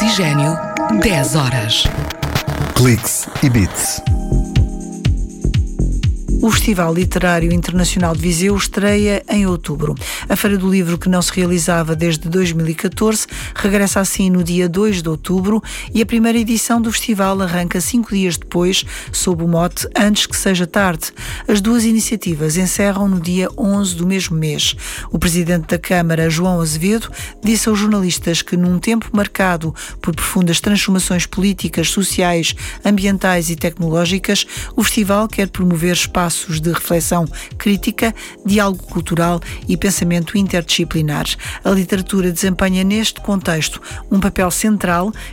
Oxigênio, 10 horas. Cliques e Beats. O Festival Literário Internacional de Viseu estreia em outubro. A Feira do Livro, que não se realizava desde 2014, regressa assim no dia 2 de outubro e a primeira edição do festival arranca 5 dias depois, sob o mote Antes que seja tarde. As duas iniciativas encerram no dia 11 do mesmo mês. O presidente da Câmara, João Azevedo, disse aos jornalistas que num tempo marcado por profundas transformações políticas, sociais, ambientais e tecnológicas, o festival quer promover espaços de reflexão crítica, diálogo cultural e pensamento interdisciplinar. A literatura desempenha neste contexto um papel central